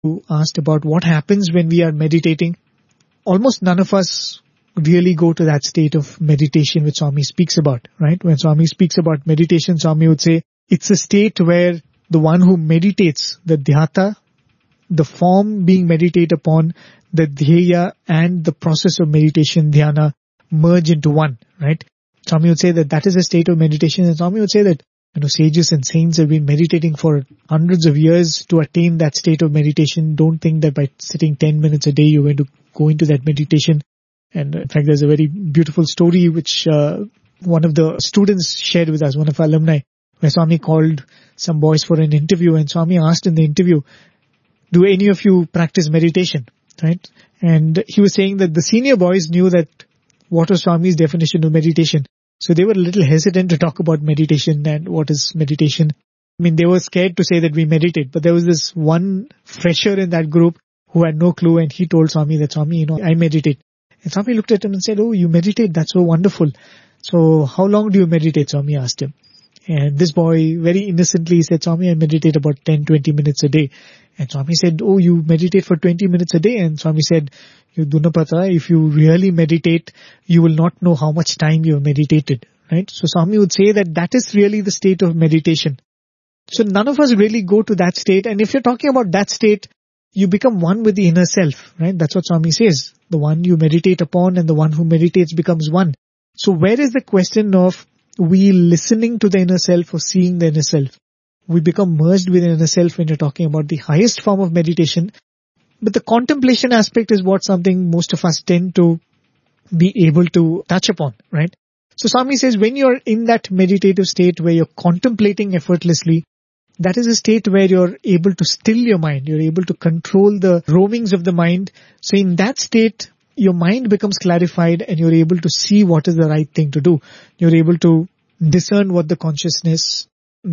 you asked about what happens when we are meditating. Almost none of us really go to that state of meditation which Swami speaks about, right? When Swami speaks about meditation, Swami would say it's a state where the one who meditates, the dhyata, the form being meditated upon, the dhyaya and the process of meditation, dhyana, merge into one, right? Swami would say that that is a state of meditation, and Swami would say that sages and saints have been meditating for hundreds of years to attain that state of meditation. Don't think that by sitting 10 minutes a day you're going to go into that meditation. And in fact, there's a very beautiful story which one of the students shared with us, one of our alumni, where Swami called some boys for an interview, and Swami asked in the interview, do any of you practice meditation? Right? And he was saying that the senior boys knew that what was Swami's definition of meditation. So they were a little hesitant to talk about meditation and what is meditation. I mean, they were scared to say that we meditate, but there was this one fresher in that group who had no clue, and he told Swami that, Swami, I meditate. And Swami looked at him and said, oh, you meditate? That's so wonderful. So how long do you meditate? Swami asked him. And this boy very innocently said, Swami, I meditate about 10-20 minutes a day. And Swami said, oh, you meditate for 20 minutes a day? And Swami said, you do not pata, if you really meditate, you will not know how much time you have meditated. Right? So Swami would say that that is really the state of meditation. So none of us really go to that state. And if you're talking about that state, you become one with the inner self. Right? That's what Swami says. The one you meditate upon and the one who meditates becomes one. So where is the question of we listening to the inner self or seeing the inner self? We become merged with the inner self when you're talking about the highest form of meditation. But the contemplation aspect is what something most of us tend to be able to touch upon, right? So Swami says when you're in that meditative state where you're contemplating effortlessly, that is a state where you're able to still your mind. You're able to control the roamings of the mind. So in that state, your mind becomes clarified and you're able to see what is the right thing to do. You're able to discern what the conscience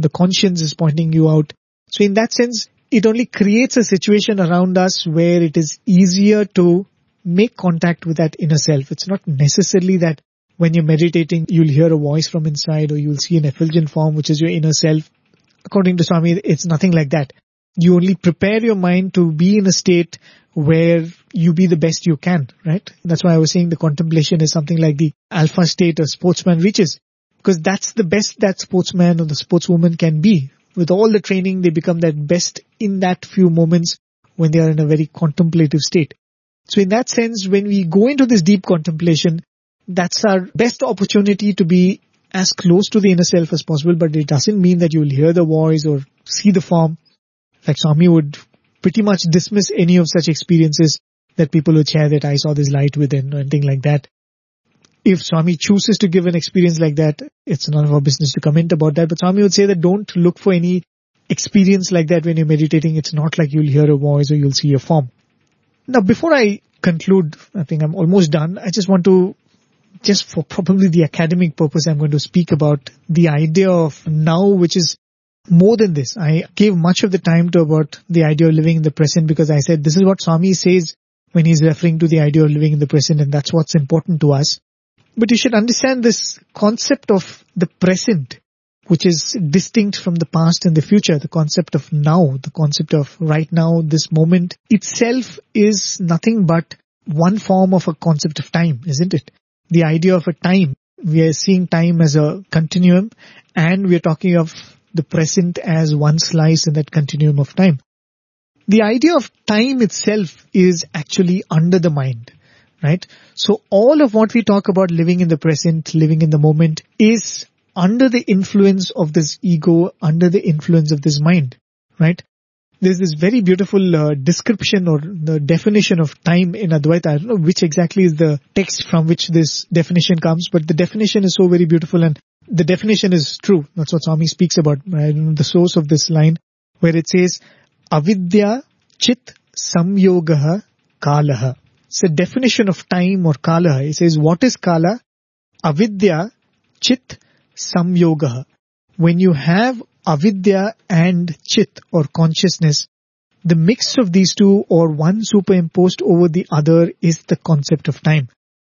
is pointing you out. So in that sense, it only creates a situation around us where it is easier to make contact with that inner self. It's not necessarily that when you're meditating, you'll hear a voice from inside or you'll see an effulgent form, which is your inner self. According to Swami, it's nothing like that. You only prepare your mind to be in a state where you be the best you can, right? That's why I was saying the contemplation is something like the alpha state a sportsman reaches. Because that's the best that sportsman or the sportswoman can be. With all the training, they become that best in that few moments when they are in a very contemplative state. So in that sense, when we go into this deep contemplation, that's our best opportunity to be as close to the inner self as possible, but it doesn't mean that you will hear the voice or see the form. Like Swami would pretty much dismiss any of such experiences that people would share that I saw this light within or anything like that. If Swami chooses to give an experience like that, it's none of our business to comment about that. But Swami would say that don't look for any experience like that when you're meditating. It's not like you'll hear a voice or you'll see a form. Now, before I conclude, I think I'm almost done. I just want to, just for probably the academic purpose, I'm going to speak about the idea of now, which is more than this. I gave much of the time to about the idea of living in the present because I said this is what Swami says when he's referring to the idea of living in the present, and that's what's important to us. But you should understand this concept of the present, which is distinct from the past and the future. The concept of now, the concept of right now, this moment itself is nothing but one form of a concept of time, isn't it? The idea of a time. We are seeing time as a continuum, and we are talking of the present as one slice in that continuum of time. The idea of time itself is actually under the mind. Right? So all of what we talk about living in the present, living in the moment is under the influence of this ego, under the influence of this mind. Right? There's this very beautiful description or the definition of time in Advaita. I don't know which exactly is the text from which this definition comes, but the definition is so very beautiful and the definition is true. That's what Swami speaks about. I don't know the source of this line where it says, Avidya chit samyogaha kalaha. It's a definition of time or kala. It says, what is kala? Avidya chit samyogaha. When you have avidya and chit or consciousness, the mix of these two or one superimposed over the other is the concept of time.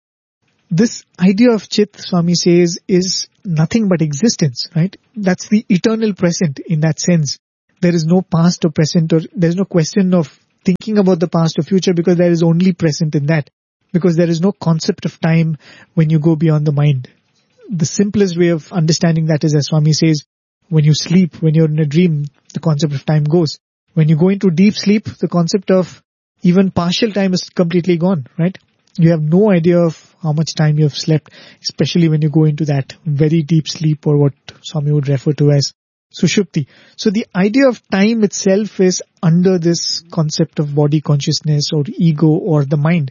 This idea of chit, Swami says, is nothing but existence, right? That's the eternal present in that sense. There is no past or present, or there is no question of thinking about the past or future, because there is only present in that. Because there is no concept of time when you go beyond the mind. The simplest way of understanding that is, as Swami says, when you sleep, when you're in a dream, the concept of time goes. When you go into deep sleep, the concept of even partial time is completely gone, right? You have no idea of how much time you have slept, especially when you go into that very deep sleep, or what Swami would refer to as Sushupti. So the idea of time itself is under this concept of body consciousness or ego or the mind.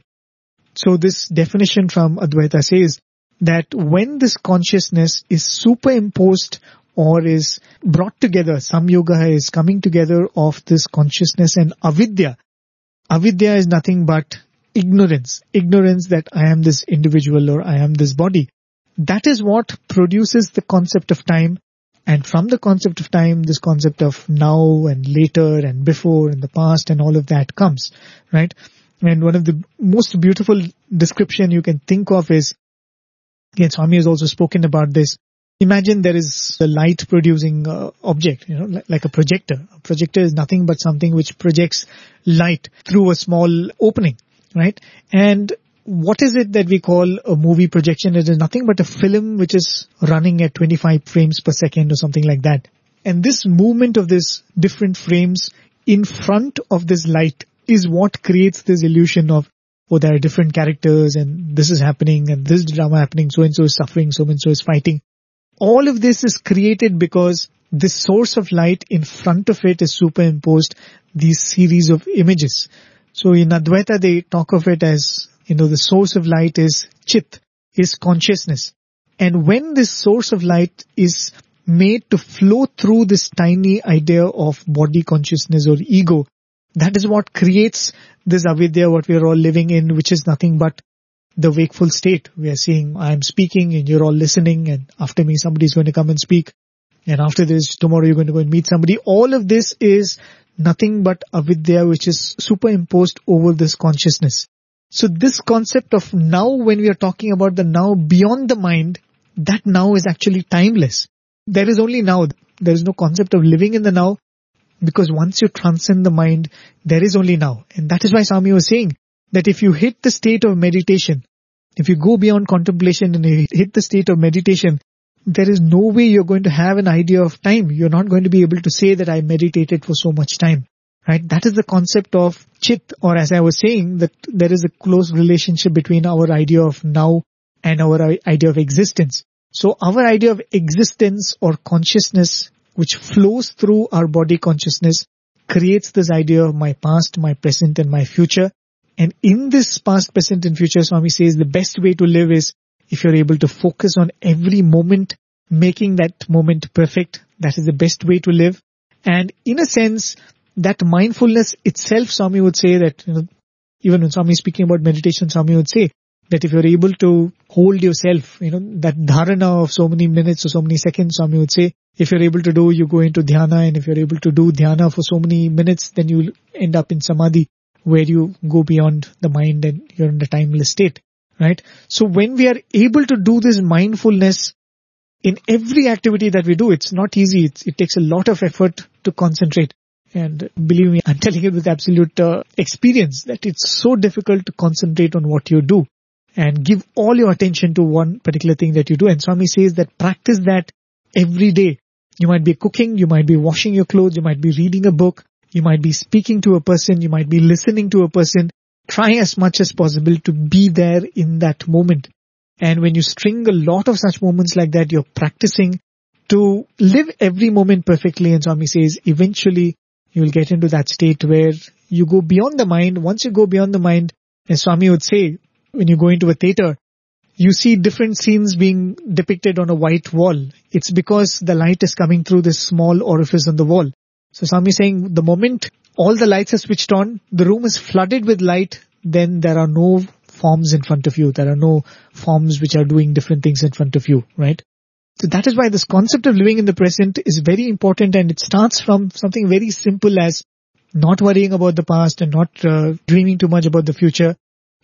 So this definition from Advaita says that when this consciousness is superimposed or is brought together, samyoga is coming together of this consciousness and avidya. Avidya is nothing but ignorance. Ignorance that I am this individual or I am this body. That is what produces the concept of time. And from the concept of time, this concept of now and later and before and the past and all of that comes, right? And one of the most beautiful description you can think of is, again, Swami has also spoken about this. Imagine there is a light producing object, like a projector. A projector is nothing but something which projects light through a small opening, right? And what is it that we call a movie projection? It is nothing but a film which is running at 25 frames per second or something like that. And this movement of these different frames in front of this light is what creates this illusion of, oh, there are different characters and this is happening and this drama happening, so and so is suffering, so and so is fighting. All of this is created because this source of light in front of it is superimposed these series of images. So in Advaita they talk of it as, the source of light is Chit, is consciousness. And when this source of light is made to flow through this tiny idea of body consciousness or ego, that is what creates this avidya, what we are all living in, which is nothing but the wakeful state. We are seeing, I am speaking and you're all listening, and after me somebody is going to come and speak, and after this tomorrow you're going to go and meet somebody. All of this is nothing but avidya which is superimposed over this consciousness. So this concept of now, when we are talking about the now beyond the mind, that now is actually timeless. There is only now. There is no concept of living in the now. Because once you transcend the mind, there is only now. And that is why Swami was saying that if you hit the state of meditation, if you go beyond contemplation and you hit the state of meditation, there is no way you're going to have an idea of time. You're not going to be able to say that I meditated for so much time. Right? That is the concept of Chit, or as I was saying, that there is a close relationship between our idea of now and our idea of existence. So our idea of existence or consciousness, which flows through our body consciousness, creates this idea of my past, my present and my future. And in this past, present and future, Swami says the best way to live is if you're able to focus on every moment, making that moment perfect. That is the best way to live. And in a sense, that mindfulness itself, Swami would say that, even when Swami is speaking about meditation, Swami would say that if you're able to hold yourself, that dharana of so many minutes or so many seconds, Swami would say, if you're able to do, you go into dhyana, and if you're able to do dhyana for so many minutes, then you'll end up in samadhi, where you go beyond the mind and you're in the timeless state, right? So when we are able to do this mindfulness in every activity that we do, it's not easy. It takes a lot of effort to concentrate. And believe me, I'm telling it with absolute experience that it's so difficult to concentrate on what you do and give all your attention to one particular thing that you do. And Swami says that practice that every day. You might be cooking, you might be washing your clothes, you might be reading a book, you might be speaking to a person, you might be listening to a person. Try as much as possible to be there in that moment. And when you string a lot of such moments like that, you're practicing to live every moment perfectly. And Swami says eventually you'll get into that state where you go beyond the mind. Once you go beyond the mind, as Swami would say, when you go into a theater, you see different scenes being depicted on a white wall. It's because the light is coming through this small orifice on the wall. So Swami is saying the moment all the lights are switched on, the room is flooded with light, then there are no forms in front of you. There are no forms which are doing different things in front of you, right? So that is why this concept of living in the present is very important, and it starts from something very simple as not worrying about the past and not dreaming too much about the future,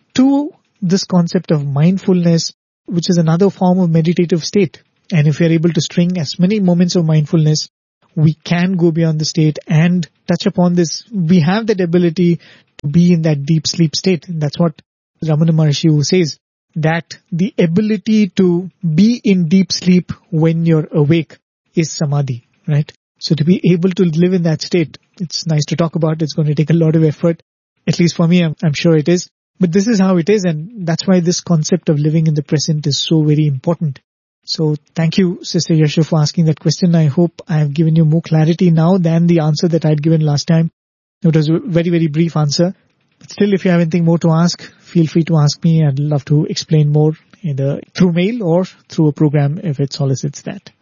to this concept of mindfulness, which is another form of meditative state. And if you're able to string as many moments of mindfulness we can go beyond the state and touch upon this. We have that ability to be in that deep sleep state. And that's what Ramana Maharshi says, that the ability to be in deep sleep when you're awake is samadhi, right? So to be able to live in that state, it's nice to talk about. It's going to take a lot of effort. At least for me, I'm sure it is. But this is how it is, and that's why this concept of living in the present is so very important. So thank you, Sister Yashu, for asking that question. I hope I have given you more clarity now than the answer that I had given last time. It was a very, very brief answer. But still, if you have anything more to ask, feel free to ask me. I'd love to explain more either through mail or through a program if it solicits that.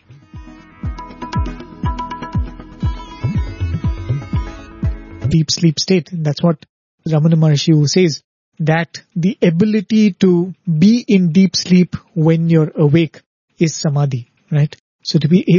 Deep sleep state. That's what Ramana Maharshi says, that the ability to be in deep sleep when you're awake is samadhi, right? So to be able